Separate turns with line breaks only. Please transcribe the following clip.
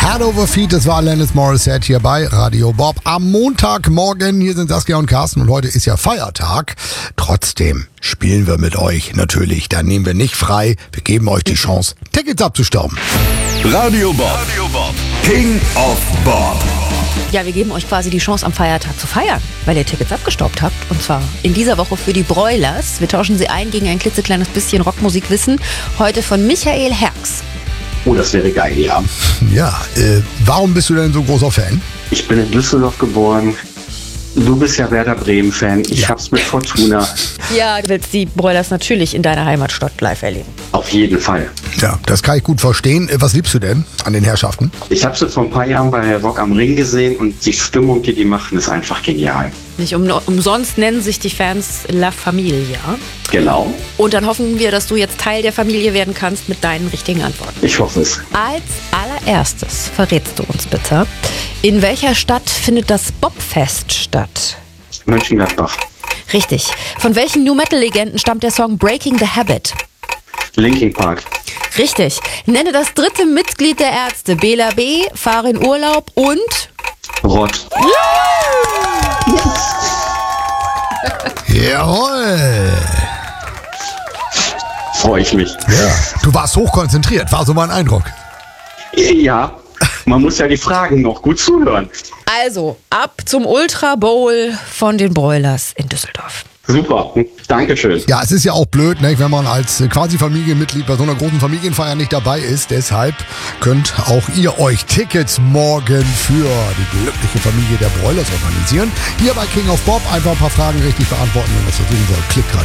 Head Over Feet, das war Alanis Morissette hier bei Radio Bob. Am Montagmorgen, hier sind Saskia und Carsten und heute ist ja Feiertag. Trotzdem spielen wir mit euch natürlich. Da nehmen wir nicht frei. Wir geben euch die Chance, Tickets abzustauben.
Radio Bob. King of Bob.
Ja, wir geben euch quasi die Chance, am Feiertag zu feiern, weil ihr Tickets abgestaubt habt. Und zwar in dieser Woche für die Broilers. Wir tauschen sie ein gegen ein klitzekleines bisschen Rockmusikwissen. Heute von Michael Herx.
Oh, das wäre geil, ja.
Ja, warum bist du denn so großer Fan?
Ich bin in Düsseldorf geboren. Du bist ja Werder Bremen-Fan. Ich hab's mit Fortuna.
Ja, du willst die Broilers natürlich in deiner Heimatstadt live erleben.
Auf jeden Fall.
Ja, das kann ich gut verstehen. Was liebst du denn an den Herrschaften?
Ich habe sie vor ein paar Jahren bei Rock am Ring gesehen und die Stimmung, die machen, ist einfach genial.
Nicht umsonst nennen sich die Fans La Familia.
Genau.
Und dann hoffen wir, dass du jetzt Teil der Familie werden kannst mit deinen richtigen Antworten.
Ich hoffe es.
Als allererstes verrätst du uns bitte, in welcher Stadt findet das Bobfest statt?
Mönchengladbach.
Richtig. Von welchen New-Metal-Legenden stammt der Song Breaking the Habit?
Linkin Park.
Richtig. Nenne das dritte Mitglied der Ärzte. Bela B., Fahre in Urlaub und...
Rott.
Jawohl!
Freue ich mich.
Ja, du warst hochkonzentriert, war so mein Eindruck.
Ja, man muss ja die Fragen noch gut zuhören.
Also, ab zum Ultra Bowl von den Broilers in Düsseldorf.
Super, Dankeschön.
Ja, es ist ja auch blöd, ne, wenn man als quasi Familienmitglied bei so einer großen Familienfeier nicht dabei ist. Deshalb könnt auch ihr euch Tickets morgen für die glückliche Familie der Broilers organisieren. Hier bei King of Bob einfach ein paar Fragen richtig beantworten, wenn das versuchen soll. Klickt rein.